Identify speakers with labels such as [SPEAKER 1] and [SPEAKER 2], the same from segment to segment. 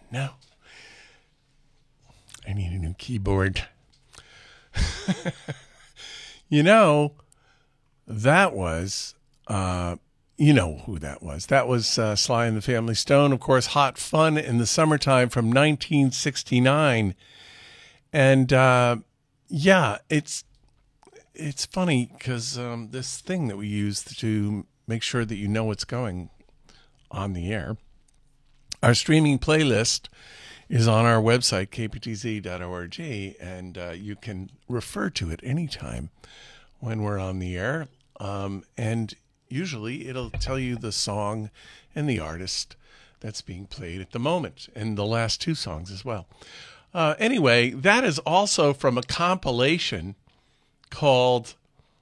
[SPEAKER 1] no. I need a new keyboard. That was, you know who that was. That was Sly and the Family Stone, of course, Hot Fun in the Summertime from 1969. And it's funny because this thing that we use to make sure that you know what's going on the air, our streaming playlist is on our website, kptz.org, and you can refer to it anytime when we're on the air. And usually it'll tell you the song and the artist that's being played at the moment, and the last two songs as well. Anyway, that is also from a compilation called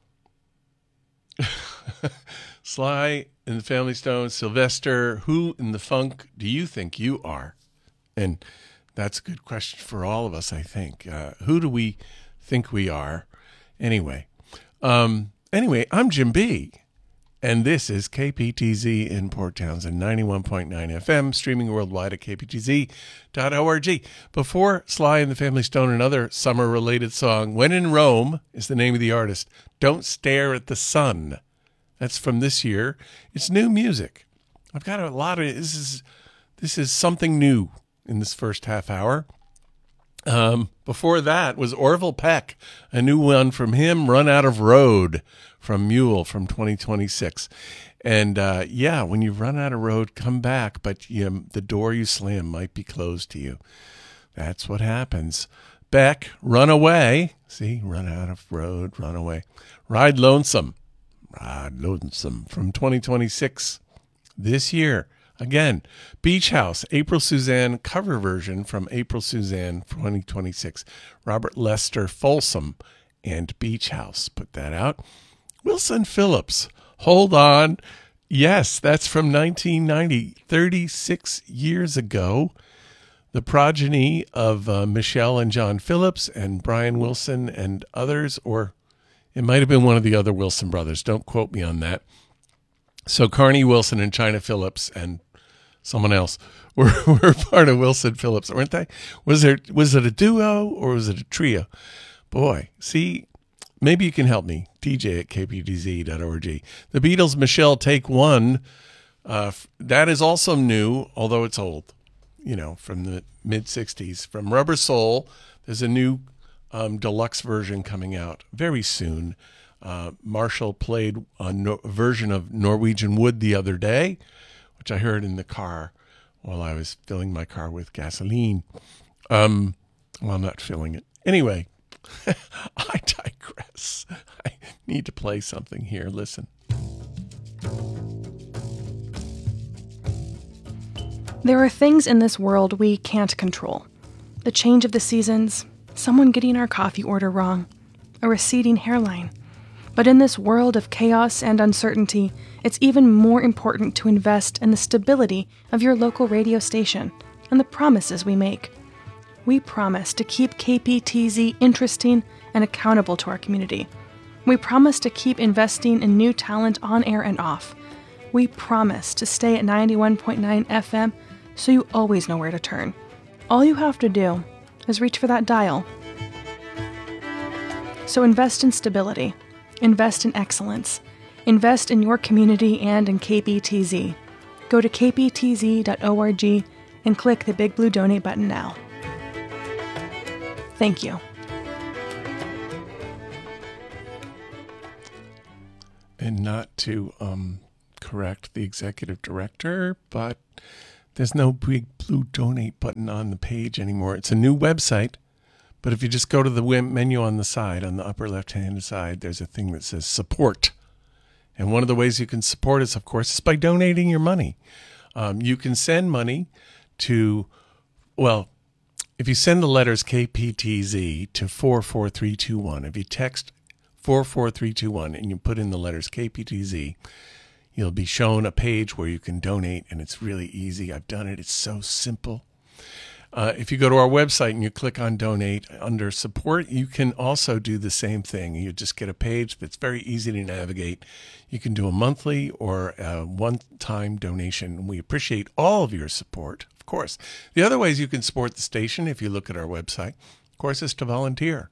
[SPEAKER 1] Sly and the Family Stone, Sylvester, Who in the Funk Do You Think You Are? And that's a good question for all of us, I think. Who do we think we are? Anyway, I'm Jim B., and this is KPTZ in Port Townsend, 91.9 FM, streaming worldwide at kptz.org. Before Sly and the Family Stone, another summer-related song, When in Rome is the name of the artist. Don't Stare at the Sun. That's from this year. It's new music. I've got a lot of, this is something new in this first half hour. Before that was Orville Peck, a new one from him, Run Out of Road from Mule from 2026. And when you run out of road, come back, but the door you slam might be closed to you. That's what happens. Beck, Run Away. See, run out of road, run away. Ride Lonesome from 2026 this year. Again, Beach House, April Suzanne cover version from April Suzanne 2026. Robert Lester Folsom and Beach House put that out. Wilson Phillips, Hold On. Yes, that's from 1990, 36 years ago. The progeny of Michelle and John Phillips and Brian Wilson and others, or it might have been one of the other Wilson brothers. Don't quote me on that. So Carney Wilson and China Phillips and someone else were part of Wilson Phillips, weren't they? Was it a duo or was it a trio? Boy, see, maybe you can help me. DJ at kptz.org. The Beatles, Michelle, Take One. That is also new, although it's old, from the mid-'60s. From Rubber Soul, there's a new deluxe version coming out very soon. Marshall played a version of Norwegian Wood the other day, which I heard in the car while I was filling my car with gasoline. I'm not filling it. Anyway, I digress. I need to play something here. Listen.
[SPEAKER 2] There are things in this world we can't control. The change of the seasons, someone getting our coffee order wrong, a receding hairline. But in this world of chaos and uncertainty, it's even more important to invest in the stability of your local radio station and the promises we make. We promise to keep KPTZ interesting and accountable to our community. We promise to keep investing in new talent on air and off. We promise to stay at 91.9 FM so you always know where to turn. All you have to do is reach for that dial. So invest in stability. Invest in excellence. Invest in your community and in KPTZ. Go to kptz.org and click the big blue donate button now. Thank you.
[SPEAKER 1] And not to correct the executive director, but there's no big blue donate button on the page anymore. It's a new website. But if you just go to the menu on the side, on the upper left-hand side, there's a thing that says support. And one of the ways you can support us, of course, is by donating your money. You can send money to, if you send the letters KPTZ to 44321, if you text 44321 and you put in the letters KPTZ, you'll be shown a page where you can donate, and it's really easy. I've done it. It's so simple. If you go to our website and you click on donate under support, you can also do the same thing. You just get a page that's very easy to navigate. You can do a monthly or a one-time donation. We appreciate all of your support, of course. The other ways you can support the station, if you look at our website, of course, is to volunteer.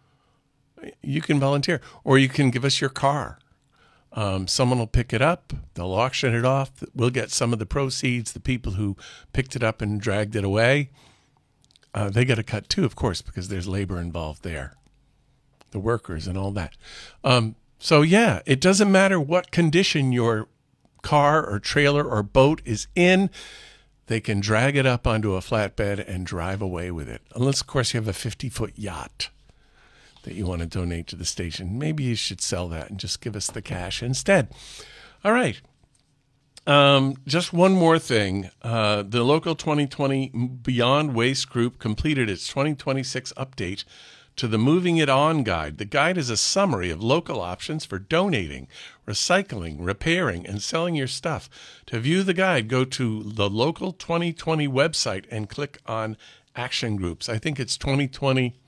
[SPEAKER 1] You can volunteer, or you can give us your car. Someone will pick it up. They'll auction it off. We'll get some of the proceeds. The people who picked it up and dragged it away, they get a cut too, of course, because there's labor involved there, the workers and all that. So yeah, it doesn't matter what condition your car or trailer or boat is in. They can drag it up onto a flatbed and drive away with it. Unless, of course, you have a 50-foot yacht that you want to donate to the station. Maybe you should sell that and just give us the cash instead. All right. Just one more thing. The Local 2020 Beyond Waste Group completed its 2026 update to the Moving It On Guide. The guide is a summary of local options for donating, recycling, repairing, and selling your stuff. To view the guide, go to the Local 2020 website and click on Action Groups. I think it's 2020,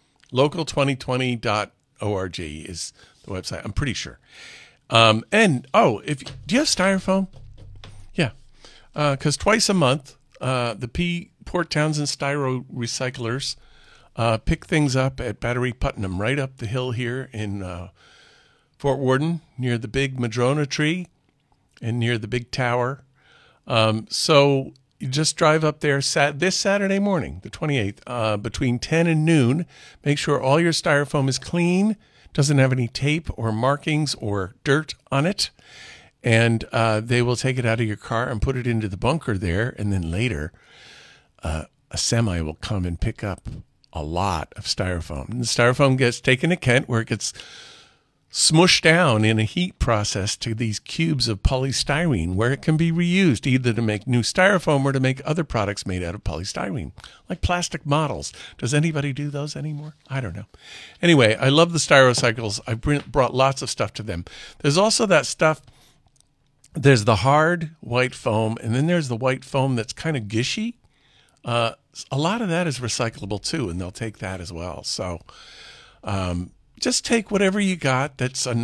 [SPEAKER 1] local2020.org is the website. I'm pretty sure. Do you have styrofoam? Yeah, because twice a month, the Port Townsend Styro Recyclers pick things up at Battery Putnam, right up the hill here in Fort Worden, near the big Madrona tree and near the big tower. So you just drive up there this Saturday morning, the 28th, between 10 and noon. Make sure all your styrofoam is clean, doesn't have any tape or markings or dirt on it. And they will take it out of your car and put it into the bunker there. And then later, a semi will come and pick up a lot of styrofoam. And the styrofoam gets taken to Kent, where it gets smushed down in a heat process to these cubes of polystyrene, where it can be reused either to make new styrofoam or to make other products made out of polystyrene, like plastic models. Does anybody do those anymore? I don't know. Anyway, I love the Styrocycles. I brought lots of stuff to them. There's also that stuff. There's the hard white foam, and then there's the white foam that's kind of gishy. A lot of that is recyclable too, and they'll take that as well. So just take whatever you got that's a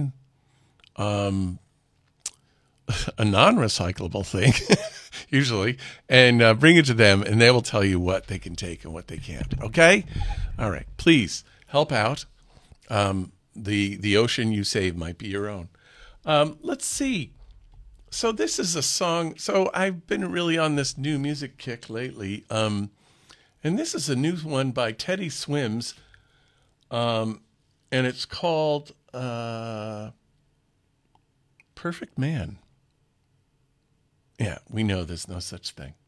[SPEAKER 1] non-recyclable thing, usually, and bring it to them, and they will tell you what they can take and what they can't. Okay? All right. Please help out. The ocean you save might be your own. Let's see. So this is a song. So I've been really on this new music kick lately. And this is a new one by Teddy Swims. And it's called Perfect Man. Yeah, we know there's no such thing.